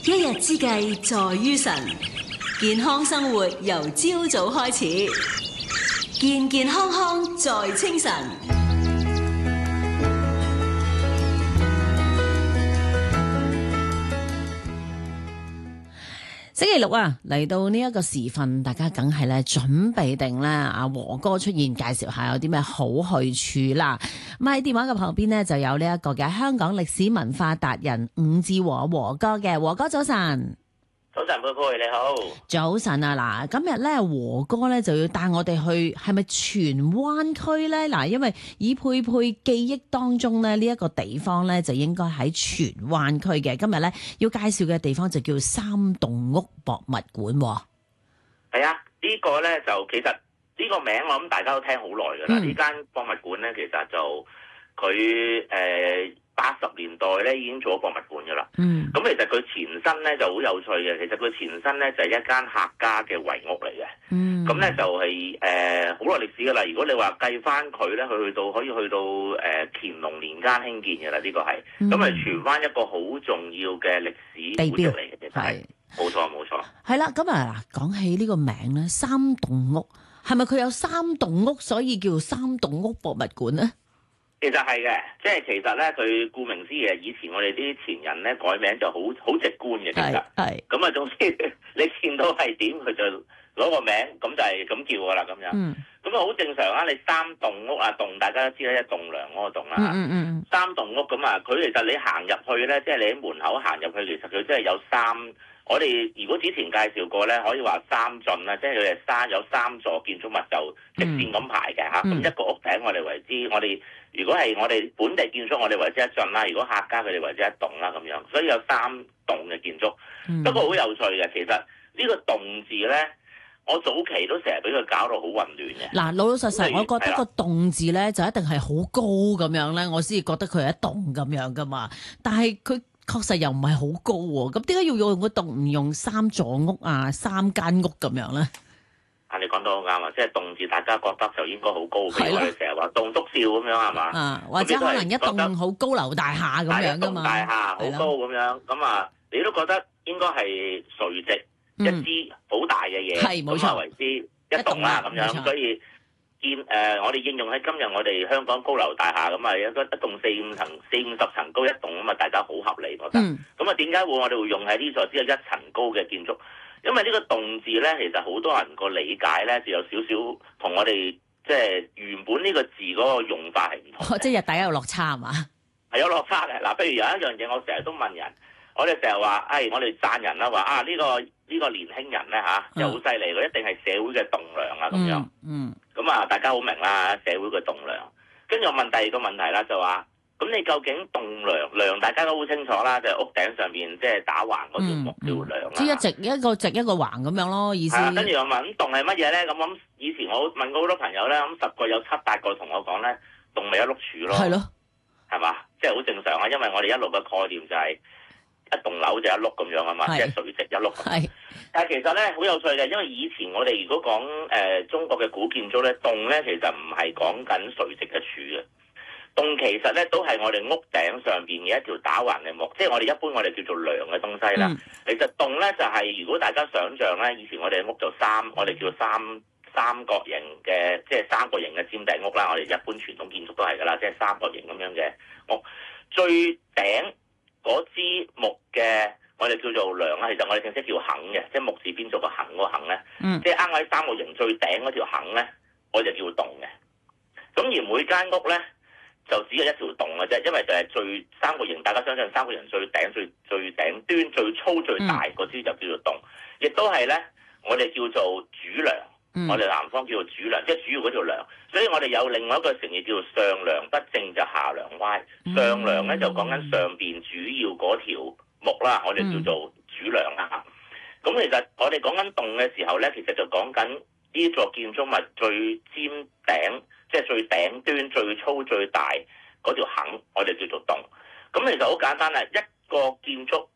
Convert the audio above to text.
一日之計在於晨，健康生活由朝早開始，健健康康在清晨。 星期六啊，嚟到呢一個時分，大家梗係咧準備定咧阿和哥出現，介紹下有啲咩好去處啦。咁喺電話嘅旁邊呢，就有呢一個嘅香港歷史文化達人伍志和和哥嘅。和哥早晨。 早晨，佩佩你好。 早晨啊，嗱，今日咧和哥咧就要帶我哋去，係咪荃灣區咧？嗱，因為以佩佩記憶當中咧，呢一個地方咧就應該喺荃灣區嘅。今日咧要介紹嘅地方就叫三棟屋博物館。 係啊，呢個咧就其實呢個名我諗大家都聽好耐噶啦。呢間博物館咧，其實就佢80年代咧已經做咗博物館噶啦。咁其實佢前身咧就好有趣嘅。其實佢前身咧就係一間客家嘅遺屋嚟嘅。咁咧就係好耐歷史噶啦。如果你話計翻佢咧，佢可以去到乾隆年間興建嘅啦。呢個係咁係荃灣一個好重要嘅歷史古蹟嚟嘅，其實係冇錯。 係啦，咁啊講起呢個名咧，三棟屋係咪佢有三棟屋，所以叫三棟屋博物館咧？ 其實係嘅，即係其實咧，佢顧名思義，以前我哋啲前人咧改名就好直觀嘅，其實係咁啊。總之你見到係點，佢就攞個名，咁就係咁叫噶啦，咁樣。咁啊好正常啊！你三棟屋啊，棟大家都知啦，一棟梁嗰個棟啦。三棟屋咁啊，佢其實你行入去咧，即係你喺門口行入去，其實佢真係有三。我哋如果之前介紹過咧，可以話三進啦，即係佢係有三座建築物就直線咁排嘅嚇。咁一個屋頂我哋為之，我哋如果係我哋本地建築，我哋為之一進啦；如果客家佢哋為之一棟啦咁樣。所以有三棟嘅建築。不過好有趣嘅，其實呢個棟字咧，我早期都成日俾佢搞到好混亂嘅。 嗱，老實，我覺得個棟字咧就一定係好高咁樣咧，我先至覺得佢係一棟咁樣噶嘛。但係佢確實又唔係好高喎，咁點解要用個棟唔用三座屋啊、三間屋咁樣咧？ 啊，你講得好啱啊！即係棟字，大家覺得就應該好高，譬如我哋成日話棟篤笑咁樣係嘛？ 啊，或者可能一棟好高樓大廈咁樣噶嘛？ 大廈好高咁樣，咁啊，你都覺得應該係垂直一支好大嘅嘢， 係冇錯， 為之一棟啦咁樣，所以。我哋應用喺今日我哋香港高樓大廈咁啊，一棟40-50層高一棟咁啊，大家好合理覺得。咁啊，點解我哋會用喺呢座只有一層高嘅建築？因為呢個棟字咧，其實好多人個理解咧，就有少少同我哋即係原本呢個字嗰個用法係唔同。 即係大家有落差係嘛？ 係有落差嘅。嗱，譬如有一樣嘢，我成日都問人，我哋成日話，我哋讚人啦，話呢個年輕人咧嚇，又好犀利，佢一定係社會嘅棟梁啊咁樣。咁啊，大家好明啦，社會嘅棟梁。跟住我問第二個問題啦，就話：咁你究竟棟梁大家都好清楚啦，就係屋頂上邊即係打橫嗰條木叫梁啦。 即係一個直一個橫咁樣咯，意思。 跟住我問：棟係乜嘢咧？咁以前我問過好多朋友咧，咁10個有7-8個同我講咧，棟咪一碌柱咯。係咯，係嘛？即係好正常啊，因為我哋一路嘅概念就係一棟樓就一碌咁樣啊嘛，即係垂直一碌。係。但係其實咧好有趣嘅，因為以前我哋如果講中國嘅古建築咧，棟咧其實唔係講緊垂直嘅柱嘅，棟其實咧都係我哋屋頂上邊嘅一條打橫嘅木，即係我哋一般我哋叫做梁嘅東西啦。其實棟咧就係如果大家想像咧，以前我哋屋就我哋叫三角形嘅，即係三角形嘅尖頂屋啦。我哋一般傳統建築都係噶啦，即係三角形咁樣嘅屋，最頂嗰支木嘅。我哋叫做梁啦，其實我哋正式叫桁嘅，即係木字邊做個桁嗰個桁咧，即係啱喺三角形最頂嗰條桁咧，我就叫棟嘅。咁而每間屋咧就只有一條棟嘅啫，因為就係最三角形，大家相信三角形最頂最頂端最粗最大嗰支就叫做棟，亦都係咧我哋叫做主梁，我哋南方叫做主梁，即係主要嗰條梁。所以我哋有另外一個成語叫做上梁不正就下梁歪，上梁咧就講緊上邊主要嗰條木啦，我哋叫做主梁啦。咁其實我哋講緊棟嘅時候咧，其實就講緊呢座建築物最尖頂，即係最頂端最粗最大嗰條桁，我哋叫做棟。咁其實好簡單啦，一個建築